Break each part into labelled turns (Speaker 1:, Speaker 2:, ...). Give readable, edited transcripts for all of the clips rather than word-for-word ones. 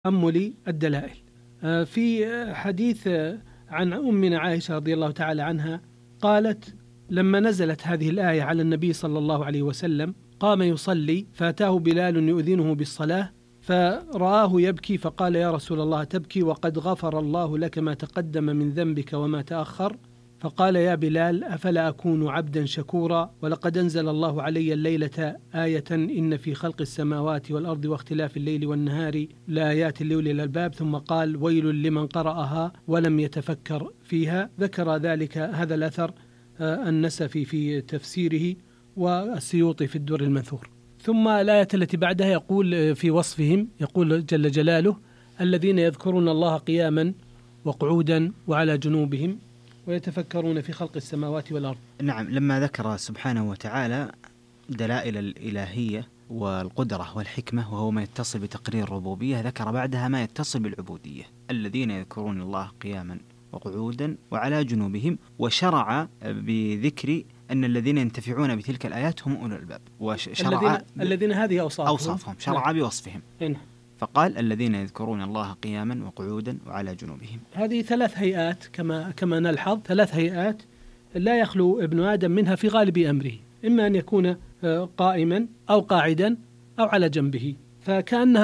Speaker 1: تأمل الدلائل. في حديث عن أمنا عائشة رضي الله تعالى عنها قالت: لما نزلت هذه الآية على النبي صلى الله عليه وسلم قام يصلي فأتاه بلال يؤذنه بالصلاة فرآه يبكي فقال: يا رسول الله تبكي وقد غفر الله لك ما تقدم من ذنبك وما تأخر. فقال: يا بلال أفلا أكون عبدا شكورا؟ ولقد أنزل الله علي الليلة آية إن في خلق السماوات والأرض واختلاف الليل والنهار لآيات لأولي الألباب. ثم قال: ويل لمن قرأها ولم يتفكر فيها. ذكر ذلك هذا الأثر النسفي في تفسيره والسيوطي في الدر المنثور. ثم الآية التي بعدها يقول في وصفهم، يقول جل جلاله: الذين يذكرون الله قياما وقعودا وعلى جنوبهم ويتفكرون في خلق السماوات والأرض.
Speaker 2: نعم، لما ذكر سبحانه وتعالى دلائل الإلهية والقدرة والحكمة وهو ما يتصل بتقرير الربوبية، ذكر بعدها ما يتصل بالعبودية: الذين يذكرون الله قياما وقعودا وعلى جنوبهم، وشرع بذكر أن الذين ينتفعون بتلك الآيات هم أولو الألباب،
Speaker 1: وشرع الذين هذه أوصافهم
Speaker 2: شرع بوصفهم. فقال: الذين يذكرون الله قياما وقعودا وعلى جنوبهم.
Speaker 1: هذه ثلاث هيئات كما نلحظ، ثلاث هيئات لا يخلو ابن آدم منها في غالب أمره، إما أن يكون قائما أو قاعدا أو على جنبه، فكأنها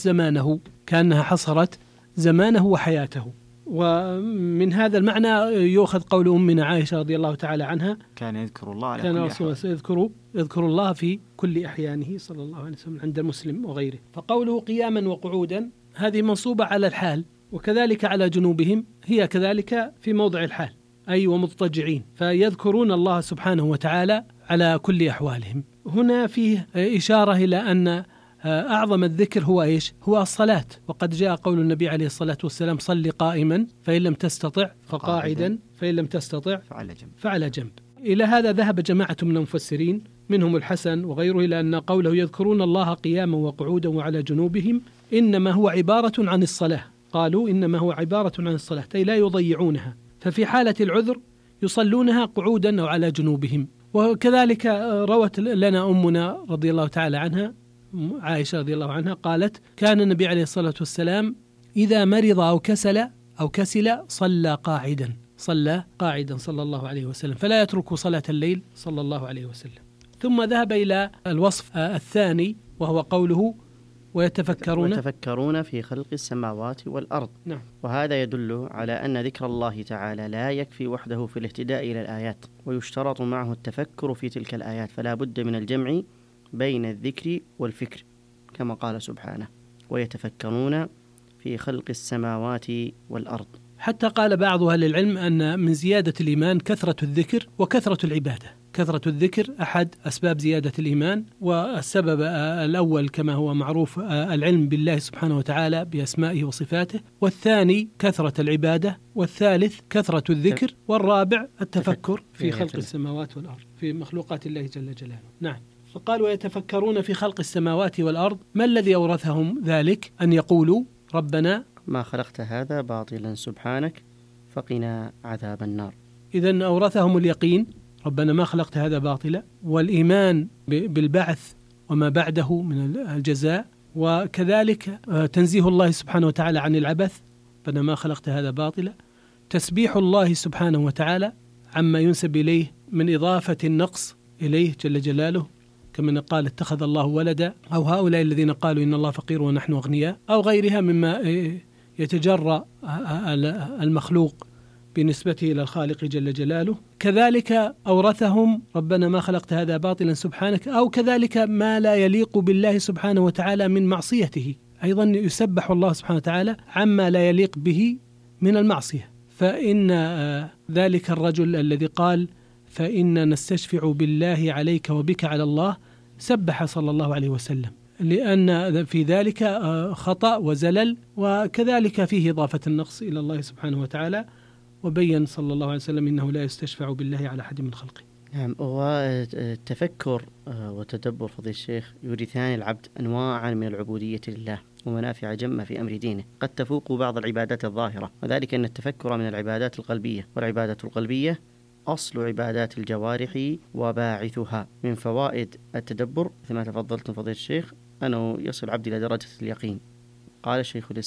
Speaker 1: حصرت زمانه وحياته. ومن هذا المعنى يؤخذ قول أمنا عائشة رضي الله تعالى عنها:
Speaker 2: كان يذكر الله على
Speaker 1: كان
Speaker 2: كل
Speaker 1: رسول الله يذكر الله في كل أحيانه صلى الله عليه وسلم عند مسلم وغيره. فقوله قياما وقعودا هذه منصوبة على الحال، وكذلك على جنوبهم هي كذلك في موضع الحال، أي ومضطجعين، فيذكرون الله سبحانه وتعالى على كل أحوالهم. هنا فيه إشارة إلى أن أعظم الذكر هو إيش؟ هو الصلاة. وقد جاء قول النبي عليه الصلاة والسلام: صل قائما فإن لم تستطع فقاعدا فإن لم تستطع فعلى جنب. إلى هذا ذهب جماعة من المفسرين منهم الحسن وغيره إلى أن قوله يذكرون الله قياما وقعودا وعلى جنوبهم إنما هو عبارة عن الصلاة. قالوا إنما هو عبارة عن الصلاة، أي لا يضيعونها، ففي حالة العذر يصلونها قعودا أو على جنوبهم. وكذلك روت لنا أمنا رضي الله تعالى عنها عائشة رضي الله عنها قالت: كان النبي عليه الصلاة والسلام إذا مرض أو كسل صلى قاعدا صلى الله عليه وسلم، فلا يترك صلاة الليل صلى الله عليه وسلم. ثم ذهب إلى الوصف الثاني وهو قوله
Speaker 3: ويتفكرون في خلق السماوات والأرض.
Speaker 1: نعم.
Speaker 3: وهذا يدل على أن ذكر الله تعالى لا يكفي وحده في الاهتداء إلى الآيات، ويشترط معه التفكر في تلك الآيات، فلا بد من الجمع بين الذكر والفكر، كما قال سبحانه: ويتفكرون في خلق السماوات والأرض.
Speaker 1: حتى قال بعض أهل العلم أن من زيادة الإيمان كثرة الذكر وكثرة العبادة. كثرة الذكر أحد أسباب زيادة الإيمان، والسبب الأول كما هو معروف العلم بالله سبحانه وتعالى بأسمائه وصفاته، والثاني كثرة العبادة، والثالث كثرة الذكر، والرابع التفكر في خلق السماوات والأرض، في مخلوقات الله جل جلاله. نعم. فقال: ويتفكرون في خلق السماوات والأرض. ما الذي أورثهم ذلك؟ أن يقولوا: ربنا
Speaker 3: ما خلقت هذا باطلا سبحانك فقنا عذاب النار.
Speaker 1: إذن أورثهم اليقين: ربنا ما خلقت هذا باطلا، والإيمان بالبعث وما بعده من الجزاء، وكذلك تنزيه الله سبحانه وتعالى عن العبث: ربنا ما خلقت هذا باطلا. تسبيح الله سبحانه وتعالى عما ينسب إليه من إضافة النقص إليه جل جلاله، كما قال: اتخذ الله ولدا، أو هؤلاء الذين قالوا إن الله فقير ونحن أغنياء، أو غيرها مما يتجرأ المخلوق بنسبته إلى الخالق جل جلاله. كذلك أورثهم: ربنا ما خلقت هذا باطلا سبحانك، أو كذلك ما لا يليق بالله سبحانه وتعالى من معصيته، أيضا يسبح الله سبحانه وتعالى عما لا يليق به من المعصية. فإن ذلك الرجل الذي قال: فإن نستشفع بالله عليك وبك على الله، سبح صلى الله عليه وسلم، لأن في ذلك خطأ وزلل، وكذلك فيه إضافة النقص إلى الله سبحانه وتعالى. وبين صلى الله عليه وسلم إنه لا يستشفع بالله على أحد من خلقه.
Speaker 3: نعم. والتفكر وتدبر فضيلة الشيخ يورثان العبد أنواعا من العبودية لله ومنافع جمة في أمر دينه، قد تفوق بعض العبادات الظاهرة، وذلك أن التفكر من العبادات القلبية، والعبادة القلبية أصل عبادات الجوارح وباعثها. من فوائد التدبر كما تفضلتم فضيلة الشيخ أنه يصل العبد إلى درجة اليقين، قال شيخ